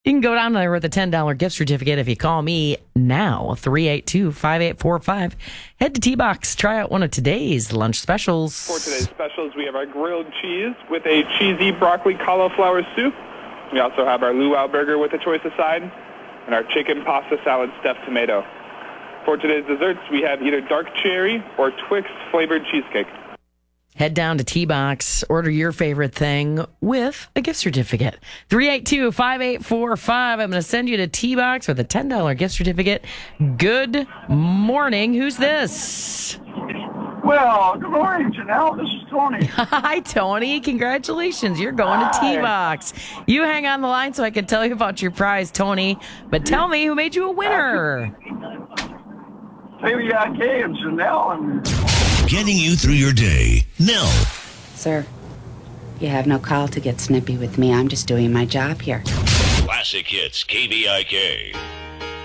You can go down there with a $10 gift certificate if you call me now, 382-5845. Head to T-Box. Try out one of today's lunch specials. For today's specials, we have our grilled cheese with a cheesy broccoli cauliflower soup. We also have our luau burger with a choice of side, and our chicken pasta salad stuffed tomato. For today's desserts, we have either dark cherry or Twix flavored cheesecake. Head down to T-Box, order your favorite thing with a gift certificate. 382-5845. I'm going to send you to T-Box with a $10 gift certificate. Good morning. Who's this? Well, good morning, Janelle. This is Tony. Hi, Tony. Congratulations. You're going to T-Box. You hang on the line so I can tell you about your prize, Tony. But tell me, who made you a winner? KVIK and Janelle and... Getting you through your day. Nell. Sir, you have no call to get snippy with me. I'm just doing my job here. Classic Hits KVIK.